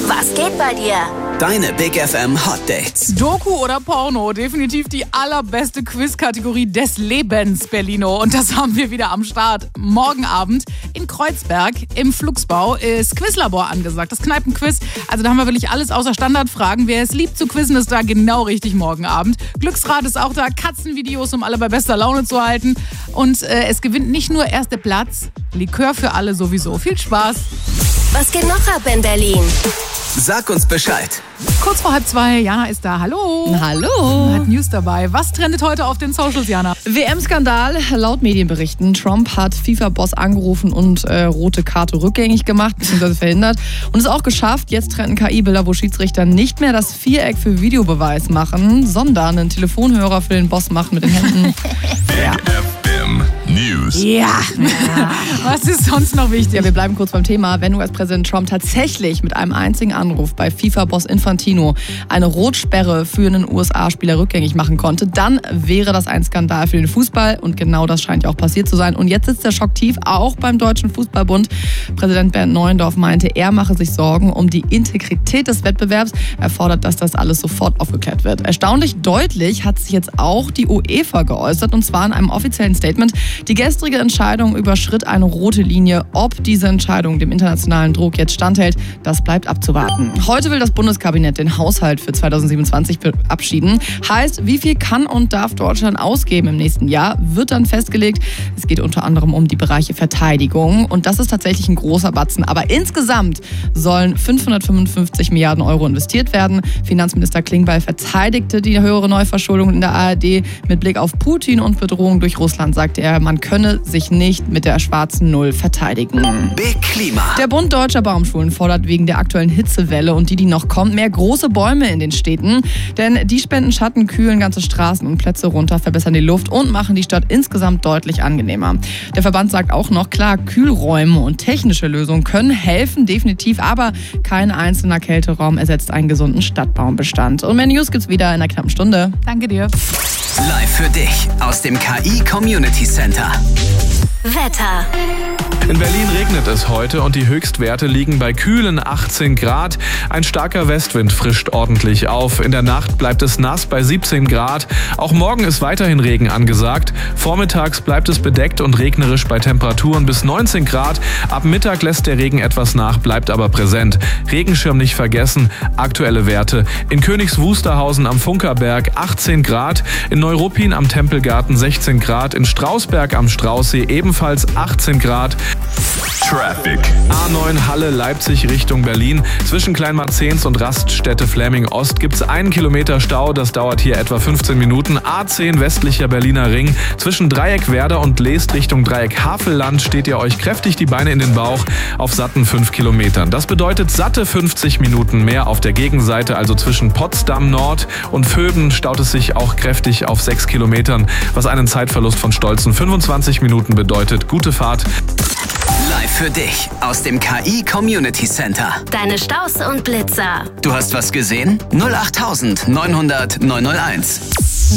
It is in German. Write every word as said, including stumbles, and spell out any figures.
Was geht bei dir? Deine Big F M Hot Dates. Doku oder Porno? Definitiv die allerbeste Quizkategorie des Lebens, Berlino. Und das haben wir wieder am Start. Morgen Abend in Kreuzberg im Flugsbau ist Quizlabor angesagt. Das Kneipenquiz. Also da haben wir wirklich alles außer Standardfragen. Wer es liebt zu quizzen, ist da genau richtig morgen Abend. Glücksrad ist auch da. Katzenvideos, um alle bei bester Laune zu halten. Und äh, es gewinnt nicht nur erster Platz. Likör für alle sowieso. Viel Spaß. Was geht noch ab in Berlin? Sag uns Bescheid. Kurz vor halb zwei, Jana ist da. Hallo. Hallo. Hat News dabei. Was trendet heute auf den Socials, Jana? W M-Skandal. Laut Medienberichten, Trump hat FIFA-Boss angerufen und äh, rote Karte rückgängig gemacht bzw. verhindert. Und es auch geschafft. Jetzt trenden K I-Bilder, wo Schiedsrichter nicht mehr das Viereck für Videobeweis machen, sondern einen Telefonhörer für den Boss machen mit den Händen. Ja. News. Ja. Was ist sonst noch wichtig? Ja, wir bleiben kurz beim Thema. Wenn U S-Präsident Trump tatsächlich mit einem einzigen Anruf bei FIFA-Boss Infantino eine Rotsperre für einen U S A-Spieler rückgängig machen konnte, dann wäre das ein Skandal für den Fußball. Und genau das scheint ja auch passiert zu sein. Und jetzt sitzt der Schock tief, auch beim Deutschen Fußballbund. Präsident Bernd Neuendorf meinte, er mache sich Sorgen um die Integrität des Wettbewerbs. Er fordert, dass das alles sofort aufgeklärt wird. Erstaunlich deutlich hat sich jetzt auch die UEFA geäußert, und zwar in einem offiziellen Statement. Die gestrige Entscheidung überschritt eine rote Linie. Ob diese Entscheidung dem internationalen Druck jetzt standhält, das bleibt abzuwarten. Heute will das Bundeskabinett den Haushalt für zweitausendsiebenundzwanzig verabschieden. Heißt, wie viel kann und darf Deutschland ausgeben im nächsten Jahr, wird dann festgelegt. Es geht unter anderem um die Bereiche Verteidigung. Und das ist tatsächlich ein großer Batzen. Aber insgesamt sollen fünfhundertfünfundfünfzig Milliarden Euro investiert werden. Finanzminister Klingbeil verteidigte die höhere Neuverschuldung in der A R D. Mit Blick auf Putin und Bedrohung durch Russland sagte er, man könne sich nicht mit der schwarzen Null verteidigen. Big Klima. Der Bund Deutscher Baumschulen fordert wegen der aktuellen Hitzewelle und die, die noch kommt, mehr große Bäume in den Städten. Denn die spenden Schatten, kühlen ganze Straßen und Plätze runter, verbessern die Luft und machen die Stadt insgesamt deutlich angenehmer. Der Verband sagt auch noch, klar, Kühlräume und technische Lösungen können helfen, definitiv, aber kein einzelner Kälteraum ersetzt einen gesunden Stadtbaumbestand. Und mehr News gibt's wieder in einer knappen Stunde. Danke dir. Live für dich aus dem K I Community Center. Wetter. In Berlin regnet es heute und die Höchstwerte liegen bei kühlen achtzehn Grad. Ein starker Westwind frischt ordentlich auf. In der Nacht bleibt es nass bei siebzehn Grad. Auch morgen ist weiterhin Regen angesagt. Vormittags bleibt es bedeckt und regnerisch bei Temperaturen bis neunzehn Grad. Ab Mittag lässt der Regen etwas nach, bleibt aber präsent. Regenschirm nicht vergessen. Aktuelle Werte. In Königs Wusterhausen am Funkerberg achtzehn Grad. In Neuruppin am Tempelgarten sechzehn Grad. In Strausberg am Straußsee ebenfalls achtzehn Grad. Traffic. A neun Halle Leipzig Richtung Berlin. Zwischen Kleinmarzens und Raststätte Fläming Ost gibt es einen Kilometer Stau. Das dauert hier etwa fünfzehn Minuten. A zehn westlicher Berliner Ring. Zwischen Dreieck Werder und Leest Richtung Dreieck Havelland steht ihr euch kräftig die Beine in den Bauch auf satten fünf Kilometern. Das bedeutet satte fünfzig Minuten mehr auf der Gegenseite, also zwischen Potsdam Nord und Vöben staut es sich auch kräftig auf sechs Kilometern, was einen Zeitverlust von stolzen fünfundzwanzig Minuten bedeutet. Gute Fahrt. Live für dich aus dem K I Community Center. Deine Staus und Blitzer. Du hast was gesehen? null acht neun null null neun null eins.